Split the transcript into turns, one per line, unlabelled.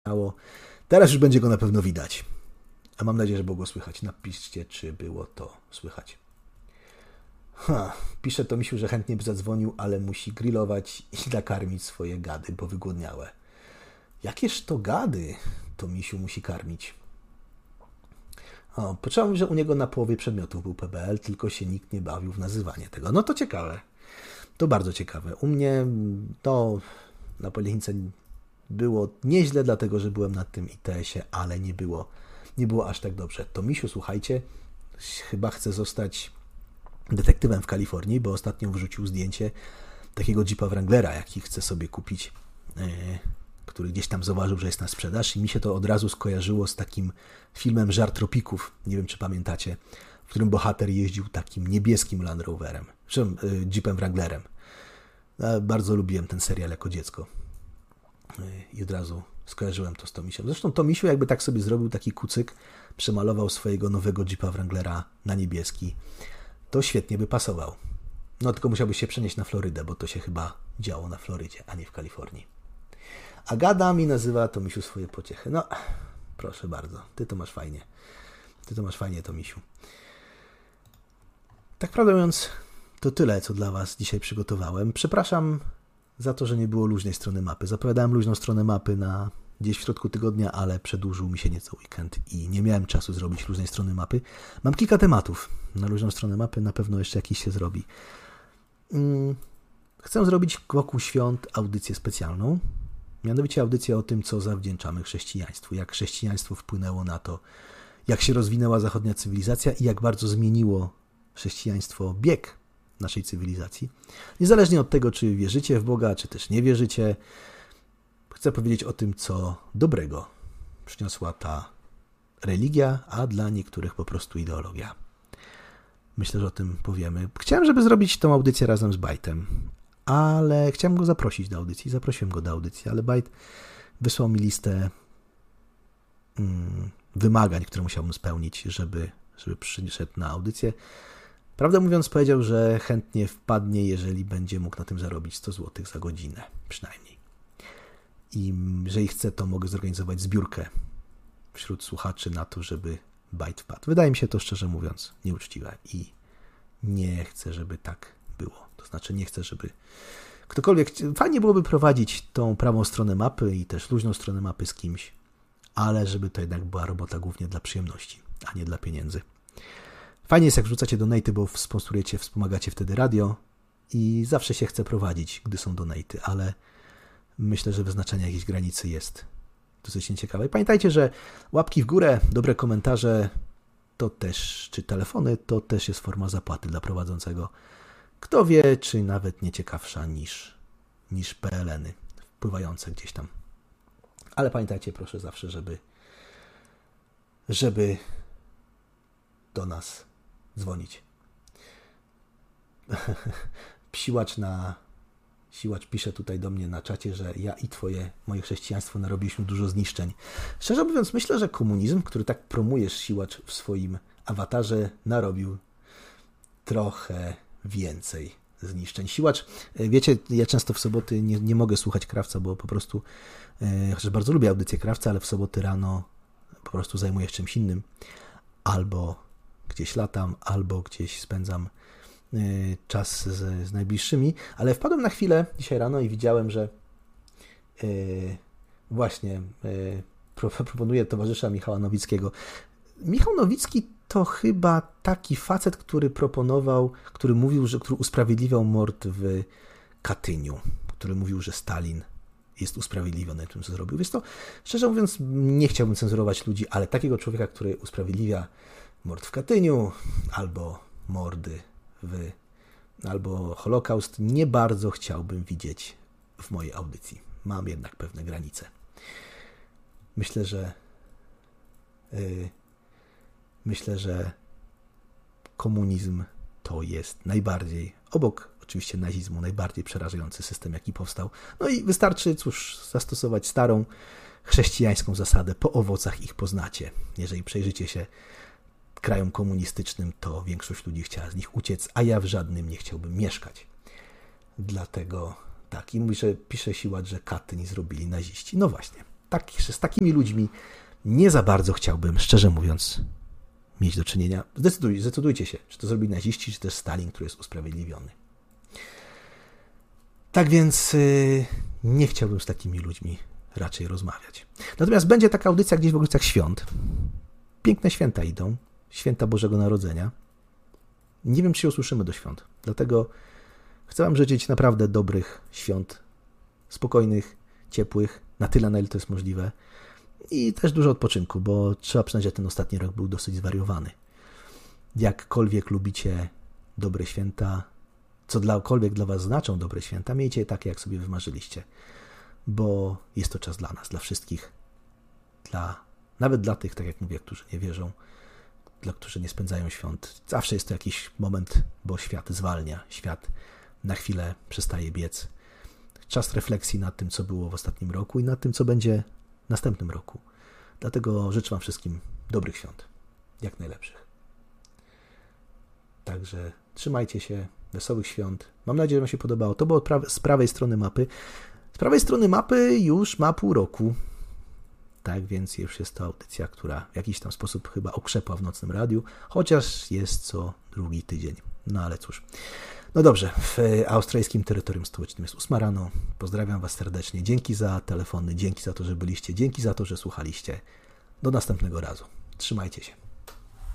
Teraz już będzie go na pewno widać. A mam nadzieję, że było go słychać. Napiszcie, czy było to słychać. Pisze to Misiu, że chętnie by zadzwonił, ale musi grillować i nakarmić swoje gady, bo wygłodniałe. Jakież to gady to Misiu musi karmić? Poczułem, że u niego na połowie przedmiotów był PBL, tylko się nikt nie bawił w nazywanie tego. No to ciekawe. To bardzo ciekawe. U mnie to na Politechnice było nieźle, dlatego że byłem na tym ITS-ie, ale nie było aż tak dobrze. To Misiu, słuchajcie, chyba chce zostać detektywem w Kalifornii, bo ostatnio wrzucił zdjęcie takiego Jeepa Wranglera, jaki chce sobie kupić, który gdzieś tam zauważył, że jest na sprzedaż, i mi się to od razu skojarzyło z takim filmem Żar tropików, nie wiem, czy pamiętacie, w którym bohater jeździł takim niebieskim Land Roverem, Jeepem Wranglerem. Bardzo lubiłem ten serial jako dziecko i od razu skojarzyłem to z Tomisią. Zresztą Tomisiu jakby tak sobie zrobił taki kucyk, przemalował swojego nowego Jeepa Wranglera na niebieski, to świetnie by pasował. No tylko musiałby się przenieść na Florydę, bo to się chyba działo na Florydzie, a nie w Kalifornii. Agada mi nazywa Tomisiu swoje pociechy. No, proszę bardzo, ty to masz fajnie. Ty to masz fajnie, Tomisiu. Tak prawdę mówiąc, to tyle, co dla was dzisiaj przygotowałem. Przepraszam za to, że nie było luźnej strony mapy. Zapowiadałem luźną stronę mapy na gdzieś w środku tygodnia, ale przedłużył mi się nieco weekend i nie miałem czasu zrobić luźnej strony mapy. Mam kilka tematów na luźną stronę mapy, na pewno jeszcze jakiś się zrobi. Chcę zrobić wokół świąt audycję specjalną, mianowicie audycję o tym, co zawdzięczamy chrześcijaństwu, jak chrześcijaństwo wpłynęło na to, jak się rozwinęła zachodnia cywilizacja i jak bardzo zmieniło chrześcijaństwo bieg naszej cywilizacji. Niezależnie od tego, czy wierzycie w Boga, czy też nie wierzycie, chcę powiedzieć o tym, co dobrego przyniosła ta religia, a dla niektórych po prostu ideologia. Myślę, że o tym powiemy. Chciałem, żeby zrobić tą audycję razem z Bajtem, ale chciałem go zaprosić do audycji. Zaprosiłem go do audycji, ale Bajt wysłał mi listę wymagań, które musiałbym spełnić, żeby przyszedł na audycję. Prawdę mówiąc, powiedział, że chętnie wpadnie, jeżeli będzie mógł na tym zarobić 100 zł za godzinę, przynajmniej. I jeżeli chce, to mogę zorganizować zbiórkę wśród słuchaczy na to, żeby Bajt wpadł. Wydaje mi się to, szczerze mówiąc, nieuczciwe i nie chcę, żeby tak było. To znaczy nie chcę, żeby ktokolwiek... Fajnie byłoby prowadzić tą prawą stronę mapy i też luźną stronę mapy z kimś, ale żeby to jednak była robota głównie dla przyjemności, a nie dla pieniędzy. Fajnie jest, jak wrzucacie donaty, bo sponsorujecie, wspomagacie wtedy radio i zawsze się chce prowadzić, gdy są donaty, ale myślę, że wyznaczenie jakiejś granicy jest dosyć nieciekawe. I pamiętajcie, że łapki w górę, dobre komentarze, to też, czy telefony, to też jest forma zapłaty dla prowadzącego. Kto wie, czy nawet nie ciekawsza niż PLN-y wpływające gdzieś tam. Ale pamiętajcie, proszę, zawsze, żeby do nas dzwonić. Siłacz pisze tutaj do mnie na czacie, że ja i moje chrześcijaństwo narobiliśmy dużo zniszczeń. Szczerze mówiąc, myślę, że komunizm, który tak promujesz, Siłacz, w swoim awatarze, narobił trochę więcej zniszczeń. Siłacz, wiecie, ja często w soboty nie mogę słuchać Krawca, bo po prostu, chociaż bardzo lubię audycję Krawca, ale w soboty rano po prostu zajmuję się czymś innym. Albo gdzieś latam, albo gdzieś spędzam czas z najbliższymi, ale wpadłem na chwilę dzisiaj rano i widziałem, że właśnie proponuję towarzysza Michała Nowickiego. Michał Nowicki to chyba taki facet, który mówił, który usprawiedliwiał mord w Katyniu, który mówił, że Stalin jest usprawiedliwiony tym, co zrobił. Więc to, szczerze mówiąc, nie chciałbym cenzurować ludzi, ale takiego człowieka, który usprawiedliwia mord w Katyniu, albo mordy albo Holokaust, nie bardzo chciałbym widzieć w mojej audycji. Mam jednak pewne granice. Myślę, że komunizm to jest najbardziej, obok oczywiście nazizmu, najbardziej przerażający system, jaki powstał. No i wystarczy, zastosować starą chrześcijańską zasadę: po owocach ich poznacie. Jeżeli przejrzycie się krajom komunistycznym, to większość ludzi chciała z nich uciec, a ja w żadnym nie chciałbym mieszkać. Dlatego tak, i pisze Siłacz, że Katyń zrobili naziści. No właśnie. z takimi ludźmi nie za bardzo chciałbym, szczerze mówiąc, mieć do czynienia. Zdecydujcie się, czy to zrobili naziści, czy też Stalin, który jest usprawiedliwiony. Tak więc nie chciałbym z takimi ludźmi raczej rozmawiać. Natomiast będzie taka audycja gdzieś w okolicach świąt. Piękne święta idą. Święta Bożego Narodzenia. Nie wiem, czy się usłyszymy do świąt. Dlatego chcę wam życzyć naprawdę dobrych świąt. Spokojnych, ciepłych, na tyle, na ile to jest możliwe. I też dużo odpoczynku, bo trzeba przyznać, że ten ostatni rok był dosyć zwariowany. Jakkolwiek lubicie dobre święta, cokolwiek dla was znaczą dobre święta, miejcie je takie, jak sobie wymarzyliście. Bo jest to czas dla nas, dla wszystkich. Nawet dla tych, tak jak mówię, którzy nie wierzą, dla którzy nie spędzają świąt. Zawsze jest to jakiś moment, bo świat zwalnia. Świat na chwilę przestaje biec. Czas refleksji nad tym, co było w ostatnim roku i nad tym, co będzie w następnym roku. Dlatego życzę wam wszystkim dobrych świąt. Jak najlepszych. Także trzymajcie się. Wesołych świąt. Mam nadzieję, że wam się podobało. To było z prawej strony mapy. Z prawej strony mapy już ma pół roku. Tak więc już jest to audycja, która w jakiś tam sposób chyba okrzepła w nocnym radiu, chociaż jest co drugi tydzień. No ale cóż. No dobrze, w australijskim terytorium stołecznym jest 8 rano. Pozdrawiam was serdecznie. Dzięki za telefony, dzięki za to, że byliście, dzięki za to, że słuchaliście. Do następnego razu. Trzymajcie się.